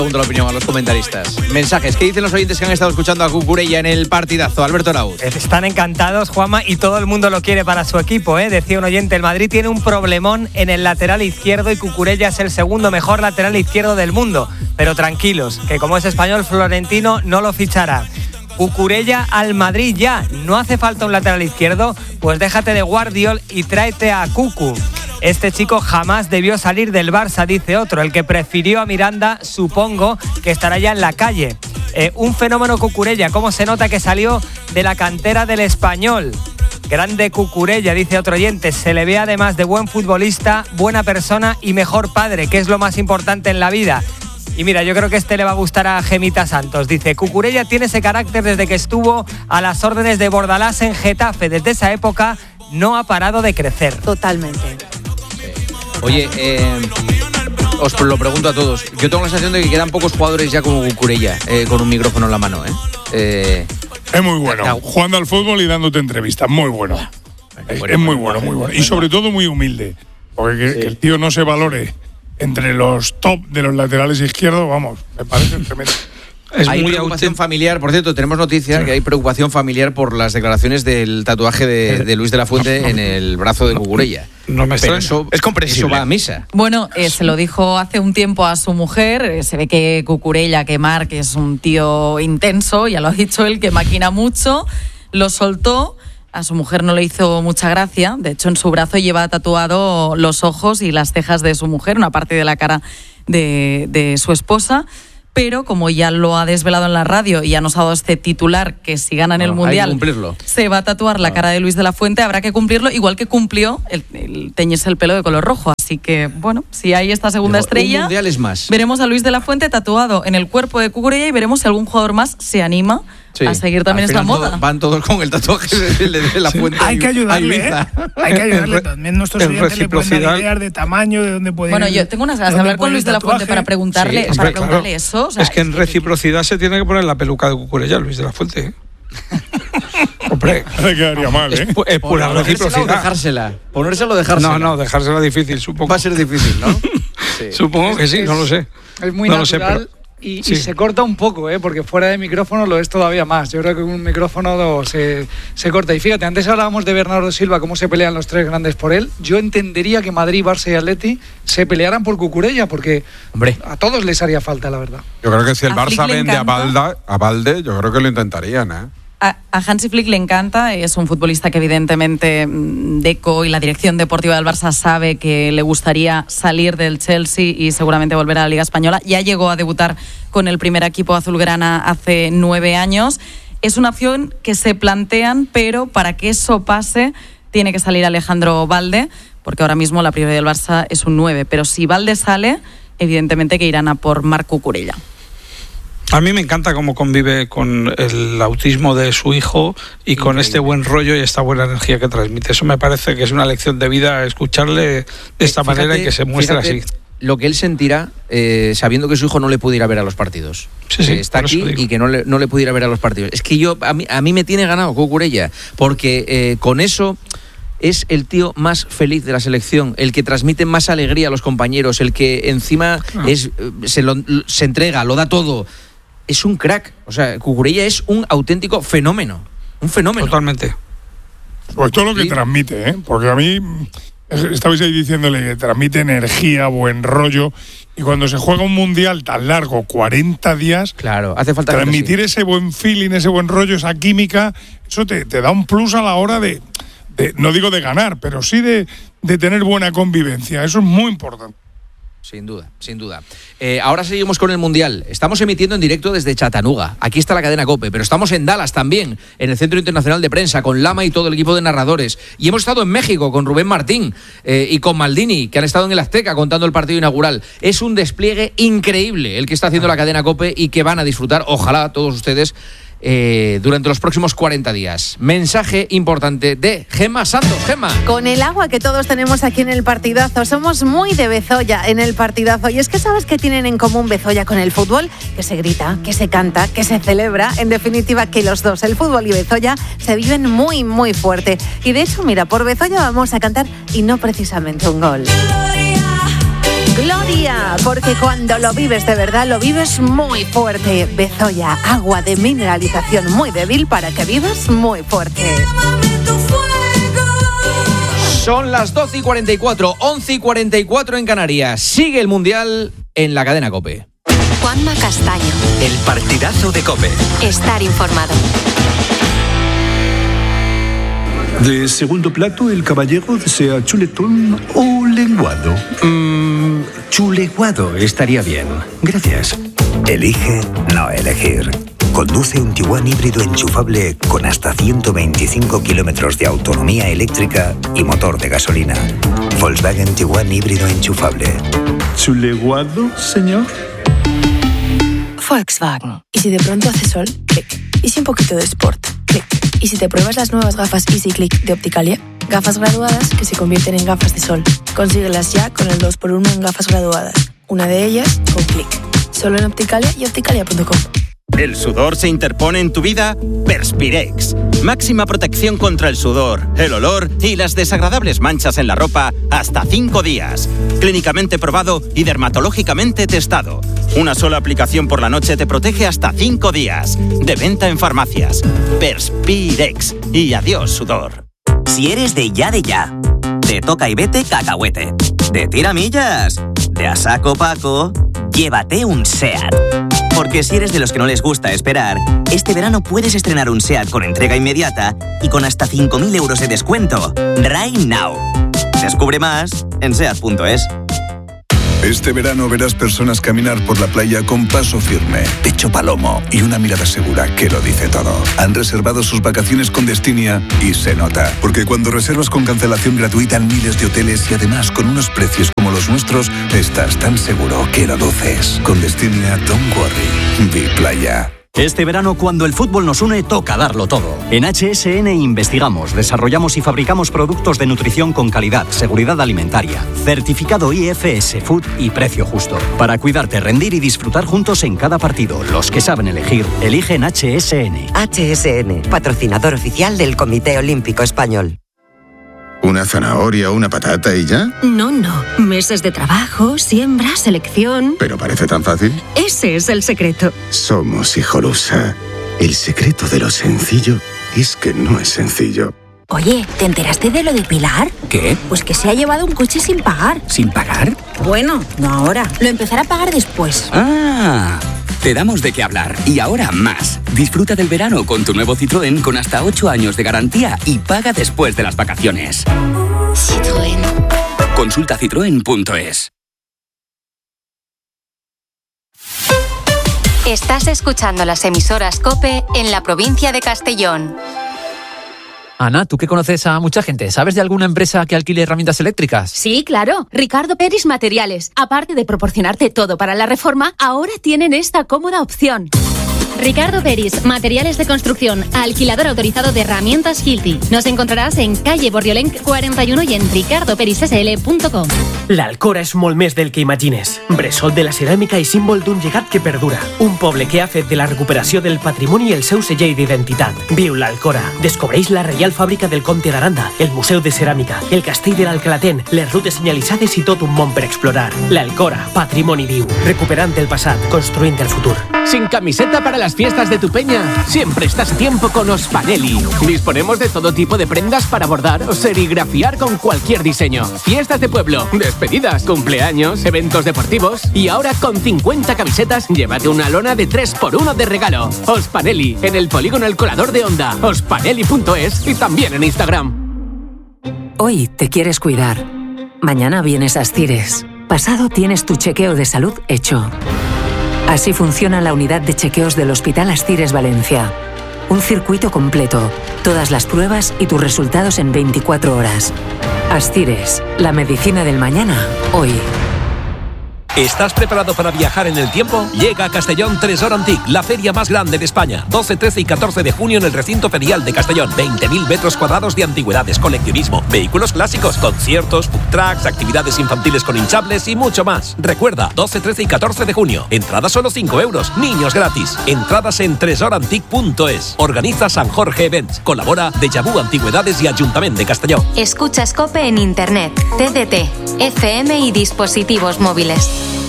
Pregunto la opinión a los comentaristas. Mensajes, ¿qué dicen los oyentes que han estado escuchando a Cucurella en el partidazo? Alberto Arauz. Están encantados, Juanma, y todo el mundo lo quiere para su equipo, ¿eh? Decía un oyente, el Madrid tiene un problemón en el lateral izquierdo y Cucurella es el segundo mejor lateral izquierdo del mundo. Pero tranquilos, que como es español, Florentino no lo fichará. Cucurella al Madrid ya. ¿No hace falta un lateral izquierdo? Pues déjate de Guardiol y tráete a Cucu. Este chico jamás debió salir del Barça, dice otro. El que prefirió a Miranda, supongo que estará ya en la calle. Un fenómeno Cucurella. ¿Cómo se nota que salió de la cantera del Español? Grande Cucurella, dice otro oyente. Se le ve además de buen futbolista, buena persona y mejor padre, que es lo más importante en la vida. Y mira, yo creo que este le va a gustar a Gemita Santos. Dice, Cucurella tiene ese carácter desde que estuvo a las órdenes de Bordalás en Getafe. Desde esa época no ha parado de crecer. Totalmente. Oye, os lo pregunto a todos. Yo tengo la sensación de que quedan pocos jugadores ya como Cucurella, con un micrófono en la mano. Es muy bueno, jugando al fútbol y dándote entrevistas. Muy bueno. Es muy bueno, muy bueno. Y sobre todo muy humilde. Porque que el tío no se valore entre los top de los laterales izquierdos, vamos, me parece tremendo. Hay preocupación familiar, por cierto, tenemos noticias que hay preocupación familiar por las declaraciones del tatuaje de Luis de la Fuente en el brazo de Cucurella. No me extraña. Eso es comprensible. Eso va a misa. Bueno, se lo dijo hace un tiempo a su mujer. Se ve que Cucurella, que Marc es un tío intenso, ya lo ha dicho él, que maquina mucho. Lo soltó. A su mujer no le hizo mucha gracia. De hecho, en su brazo lleva tatuado los ojos y las cejas de su mujer, una parte de la cara de su esposa. Pero como ya lo ha desvelado en la radio y ya nos ha dado este titular que si ganan el Mundial se va a tatuar la cara de Luis de la Fuente, habrá que cumplirlo, igual que cumplió el teñirse el pelo de color rojo. Así que, bueno, si hay esta segunda estrella, un Mundial es más. Veremos a Luis de la Fuente tatuado en el cuerpo de Cucurella y veremos si algún jugador más se anima a seguir también esta moda. Van todos con el tatuaje de la Fuente. Hay que ayudarle, Hay que ayudarle también. Nuestros oyentes le pueden dar ideas de tamaño, de dónde puede. Bueno, yo tengo unas ganas de hablar con Luis de la Fuente para preguntarle, eso. O sea, es que en reciprocidad se tiene que poner la peluca de Cucurella, Luis de la Fuente. Hombre, le quedaría mal, ¿eh? Es pura reciprocidad. Dejársela. Ponérselo o dejársela. No, dejársela difícil, supongo. Va a ser difícil, ¿no? Sí. Supongo que sí, no lo sé. Es muy natural. Y se corta un poco, porque fuera de micrófono lo es todavía más. Yo creo que un micrófono se corta. Y fíjate, antes hablábamos de Bernardo Silva, cómo se pelean los tres grandes por él. Yo entendería que Madrid, Barça y Atleti se pelearan por Cucurella, porque a todos les haría falta, la verdad. Yo creo que si el Barça vende a Balde, yo creo que lo intentarían, ¿eh? A Hansi Flick le encanta, es un futbolista que evidentemente Deco y la dirección deportiva del Barça sabe que le gustaría salir del Chelsea y seguramente volver a la Liga Española. Ya llegó a debutar con el primer equipo azulgrana hace 9 años. Es una opción que se plantean, pero para que eso pase tiene que salir Alejandro Balde, porque ahora mismo la prioridad del Barça es un 9. Pero si Balde sale, evidentemente que irán a por Marc Cucurella. A mí me encanta cómo convive con el autismo de su hijo y con este buen rollo y esta buena energía que transmite. Eso me parece que es una lección de vida, escucharle de esta manera y que se muestre así. Lo que él sentirá sabiendo que su hijo no le puede ir a ver a los partidos. Sí, está aquí y que no le puede ir a ver a los partidos. Es que a mí me tiene ganado Cucurella, porque con eso es el tío más feliz de la selección, el que transmite más alegría a los compañeros, el que encima se entrega, lo da todo. Es un crack. O sea, Cucurella es un auténtico fenómeno. Un fenómeno. Totalmente. Pues todo lo que transmite, porque a mí estabais ahí diciéndole que transmite energía, buen rollo, y cuando se juega un mundial tan largo, 40 días, claro, hace falta transmitir ese buen feeling, ese buen rollo, esa química, eso te da un plus a la hora de no digo de ganar, pero sí de tener buena convivencia. Eso es muy importante. Sin duda, sin duda. Ahora seguimos con el Mundial. Estamos emitiendo en directo desde Chattanooga. Aquí está la cadena COPE, pero estamos en Dallas también, en el Centro Internacional de Prensa, con Lama y todo el equipo de narradores. Y hemos estado en México con Rubén Martín y con Maldini, que han estado en el Azteca contando el partido inaugural. Es un despliegue increíble el que está haciendo la cadena COPE y que van a disfrutar, ojalá todos ustedes, durante los próximos 40 días. Mensaje importante de Gemma Santos. Gemma. Con el agua que todos tenemos aquí en el partidazo, somos muy de Bezoya en el partidazo. Y es que ¿sabes qué tienen en común Bezoya con el fútbol? Que se grita, que se canta, que se celebra. En definitiva, que los dos, el fútbol y Bezoya, se viven muy, muy fuerte. Y de hecho, mira, por Bezoya vamos a cantar y no precisamente un gol. Gloria, porque cuando lo vives de verdad, lo vives muy fuerte. Bezoya, agua de mineralización muy débil para que vivas muy fuerte. Son las 12:44, 11:44 en Canarias. Sigue el Mundial en la cadena COPE. Juanma Castaño. El partidazo de COPE. Estar informado. De segundo plato, el caballero desea chuletón o lenguado. Chuleguado estaría bien. Gracias. Elige no elegir. Conduce un Tiguan híbrido enchufable con hasta 125 kilómetros de autonomía eléctrica y motor de gasolina. Volkswagen Tiguan híbrido enchufable. ¿Chuleguado, señor? Volkswagen. ¿Y si de pronto hace sol? Clic. ¿Y si un poquito de sport? Clic. ¿Y si te pruebas las nuevas gafas Easy Click de Opticalia? Gafas graduadas que se convierten en gafas de sol. Consíguelas ya con el 2x1 en gafas graduadas. Una de ellas con Clic. Solo en Opticalia y opticalia.com. ¿El sudor se interpone en tu vida? Perspirex. Máxima protección contra el sudor, el olor y las desagradables manchas en la ropa hasta 5 días. Clínicamente probado y dermatológicamente testado. Una sola aplicación por la noche te protege hasta 5 días. De venta en farmacias. Perspirex. Y adiós, sudor. Si eres de ya, de toca y vete cacahuete, de tiramillas, de a saco Paco, llévate un SEAT. Porque si eres de los que no les gusta esperar, este verano puedes estrenar un SEAT con entrega inmediata y con hasta 5.000 euros de descuento. Right now. Descubre más en SEAT.es. Este verano verás personas caminar por la playa con paso firme, pecho palomo y una mirada segura que lo dice todo. Han reservado sus vacaciones con Destinia y se nota, porque cuando reservas con cancelación gratuita en miles de hoteles y además con unos precios como los nuestros, estás tan seguro que lo luces. Con Destinia, don't worry, be playa. Este verano, cuando el fútbol nos une, toca darlo todo. En HSN investigamos, desarrollamos y fabricamos productos de nutrición con calidad, seguridad alimentaria, certificado IFS Food y precio justo. Para cuidarte, rendir y disfrutar juntos en cada partido. Los que saben elegir, eligen HSN. HSN, patrocinador oficial del Comité Olímpico Español. ¿Una zanahoria o una patata y ya? No. Meses de trabajo, siembra, selección. ¿Pero parece tan fácil? Ese es el secreto. Somos Hijolusa. El secreto de lo sencillo es que no es sencillo. Oye, ¿te enteraste de lo de Pilar? ¿Qué? Pues que se ha llevado un coche sin pagar. ¿Sin pagar? Bueno, no ahora. Lo empezará a pagar después. ¡Ah! Te damos de qué hablar. Y ahora más. Disfruta del verano con tu nuevo Citroën con hasta 8 años de garantía y paga después de las vacaciones. Citroën. Consulta citroen.es. Estás escuchando las emisoras COPE en la provincia de Castellón. Ana, tú que conoces a mucha gente, ¿sabes de alguna empresa que alquile herramientas eléctricas? Sí, claro. Ricardo Peris Materiales. Aparte de proporcionarte todo para la reforma, ahora tienen esta cómoda opción. Ricardo Peris, materiales de construcción, alquilador autorizado de herramientas Hilti. Nos encontraràs en calle Borriolenc 41 i en ricardoperissl.com. L'Alcora és molt més del que imagines. Bressol de la ceràmica i símbol d'un llegat que perdura. Un poble que ha fet de la recuperació del patrimoni el seu segell d'identitat. Viu l'Alcora. Descobreix la Reial Fàbrica del Comte d'Aranda, el Museu de Ceràmica, el Castell de l'Alcalatén, les rutes senyalitzades i tot un món per explorar. L'Alcora, patrimoni viu. Recuperant el passat, construint el futur. Sin camiseta para las fiestas de tu peña, siempre estás a tiempo con Ospanelli. Disponemos de todo tipo de prendas para bordar o serigrafiar con cualquier diseño. Fiestas de pueblo, despedidas, cumpleaños, eventos deportivos y ahora con 50 camisetas, llévate una lona de 3x1 de regalo. Ospanelli, en el polígono El Colador de Onda, ospanelli.es y también en Instagram. Hoy te quieres cuidar. Mañana vienes a Astires. Pasado tienes tu chequeo de salud hecho. Así funciona la unidad de chequeos del Hospital Astires Valencia. Un circuito completo, todas las pruebas y tus resultados en 24 horas. Astires, la medicina del mañana, hoy. ¿Estás preparado para viajar en el tiempo? Llega a Castellón Tresor Antic, la feria más grande de España. 12, 13 y 14 de junio en el recinto ferial de Castellón. 20.000 metros cuadrados de antigüedades, coleccionismo, vehículos clásicos, conciertos, food trucks, actividades infantiles con hinchables y mucho más. Recuerda, 12, 13 y 14 de junio. Entradas solo 5 euros. Niños gratis. Entradas en tresorantic.es. Organiza San Jorge Events. Colabora Déjà Vu Antigüedades y Ayuntamiento de Castellón. Escuchas COPE en Internet, TDT, FM y dispositivos móviles.